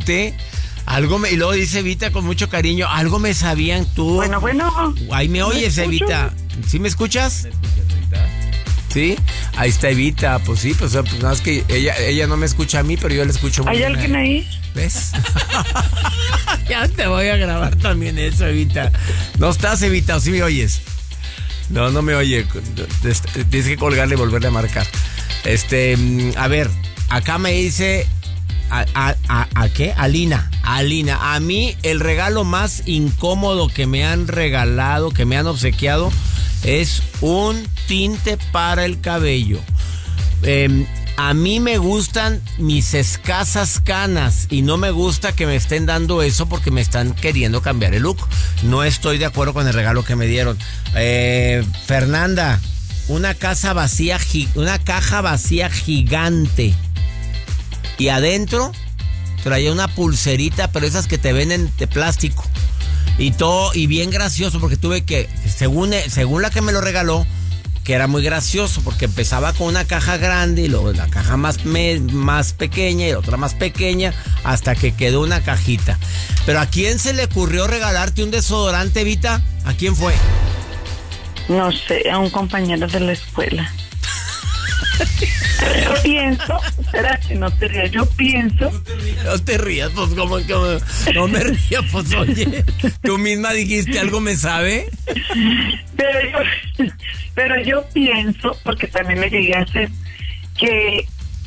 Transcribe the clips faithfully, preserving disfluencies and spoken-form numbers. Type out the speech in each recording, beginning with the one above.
pregunté. Algo me, y luego dice Evita con mucho cariño, algo me sabían tú. Bueno, bueno. Ahí me oyes, ¿me Evita. ¿Sí me escuchas? ¿Me escuchas, Evita? ¿Sí? Ahí está Evita, pues sí, pues, pues nada más que ella, ella no me escucha a mí, pero yo la escucho muy ¿Hay bien. ¿Hay alguien ahí? ¿Ves? Ya te voy a grabar también eso, Evita. ¿No estás, Evita, o sí me oyes? No, no me oye. Tienes que colgarle y volverle a marcar. Este, a ver, acá me dice... ¿A, a, a, a qué? Alina, Alina, a mí el regalo más incómodo que me han regalado, que me han obsequiado, es un tinte para el cabello. Eh, a mí me gustan mis escasas canas y no me gusta que me estén dando eso porque me están queriendo cambiar el look. No estoy de acuerdo con el regalo que me dieron. Eh, Fernanda, una casa vacía, una caja vacía gigante. Y adentro traía una pulserita, pero esas que te venden de plástico. Y todo, y bien gracioso, porque tuve que, según, según la que me lo regaló, que era muy gracioso, porque empezaba con una caja grande, y luego la caja más, me, más pequeña, y la otra más pequeña, hasta que quedó una cajita. Pero ¿a quién se le ocurrió regalarte un desodorante, Vita? ¿A quién fue? No sé, a un compañero de la escuela. Yo pienso, espérate, no te rías, yo pienso. No te rías, no te rías pues como que no me rías, pues oye, tú misma dijiste algo me sabe. Pero yo, pero yo pienso, porque también me llegué a hacer, que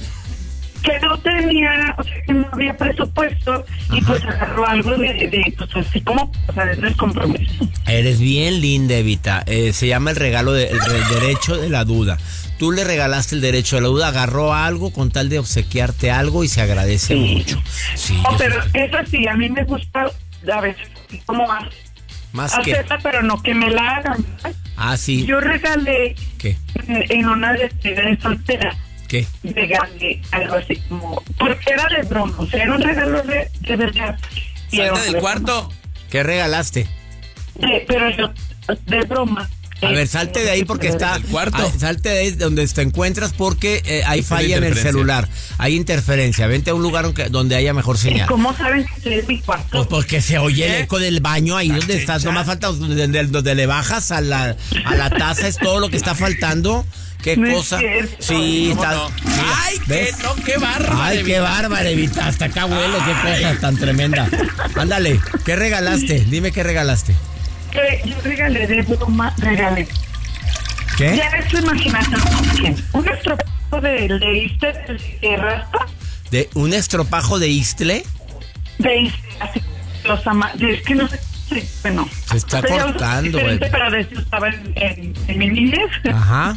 que no tenía, o sea, que no había presupuesto. Ajá. Y pues agarró algo de, de pues así como, o sea, de descompromiso. Eres bien linda, Evita. Eh, se llama el regalo del de, derecho de la duda. Tú le regalaste el derecho de la duda, agarró algo con tal de obsequiarte algo y se agradece sí. mucho. Sí, oh, pero sé. Eso sí, a mí me gusta a veces como más. ¿Más hacerla, qué? Pero no que me la hagan. Ah, sí. Yo regalé ¿qué? En, en una despedida de soltera. ¿Qué? Regalé algo así como, porque era de broma, o sea, era un regalo de, de verdad. ¿Salte del cuarto? ¿Qué regalaste? De, pero yo, de broma. A ver, salte de ahí porque está... ¿El cuarto? Ah, salte de ahí donde te encuentras porque eh, hay falla en el celular. Hay interferencia. Vente a un lugar donde haya mejor señal. ¿Cómo saben que estoy en mi cuarto? Pues porque se oye ¿Eh? el eco del baño ahí donde estás. No más falta donde, donde le bajas a la, a la taza. Es todo lo que está faltando. ¿Qué no cosa? Es sí, está... No? Mira, ¡Ay, ¿ves? qué, no, qué bárbara! ¡Ay, qué bárbara, Evita! Hasta acá huele, qué cosa tan tremenda. Ándale, ¿qué regalaste? Dime qué regalaste. Eh, yo regalé de broma, regalé. ¿Qué? Ya es tu imaginación. Un estropajo de leíste de raspa. ¿De un estropajo de Istle? De Istle, así, los ama... Es que no sé... Sí, bueno, se está cortando, güey. Pero de eso estaba en, en, en mi niñez. Ajá.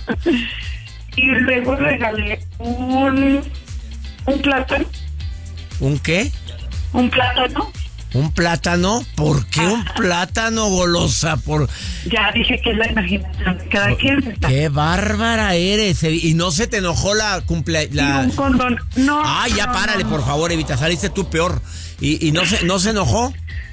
Y luego regalé un un plátano. ¿Un qué? Un plátano. ¿Un plátano? ¿Por qué Ajá. un plátano, golosa? Por... Ya dije que es la imaginación de cada oh, quien. Está. ¡Qué bárbara eres! Y no se te enojó la cumpleaños. La... un condón. No. Ay, ya no, párale, no. por favor, Evita. Saliste tú peor. ¿Y, y no, se, no se enojó?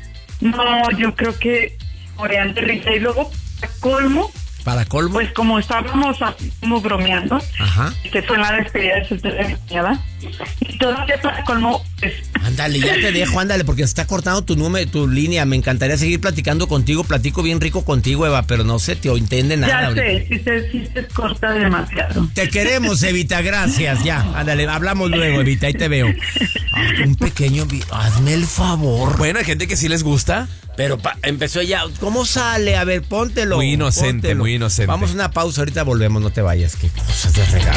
No, yo creo que morían de risa. Y luego, para colmo, ¿para colmo? Pues como estábamos como bromeando, ajá, que fue la despedida de su telefonada, y todavía para colmo, pues... Ándale, ya te dejo, ándale, porque se está cortando tu número, tu línea. Me encantaría seguir platicando contigo. Platico bien rico contigo, Eva, pero no se te entiende nada. Ya ahorita. sé, si se, si se corta demasiado. Te queremos, Evita, gracias. Ya, ándale, hablamos luego, Evita, ahí te veo. Ay, un pequeño... Hazme el favor. Bueno, hay gente que sí les gusta. Pero pa, empezó ya. ¿Cómo sale? A ver, póntelo. Muy inocente, póntelo. muy inocente. Vamos a una pausa, ahorita volvemos, no te vayas. Qué cosas de regalo.